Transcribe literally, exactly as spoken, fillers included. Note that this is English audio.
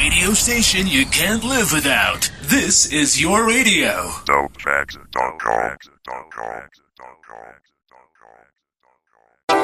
radio station you can't live without. This is your radio. Dope Facts dot com.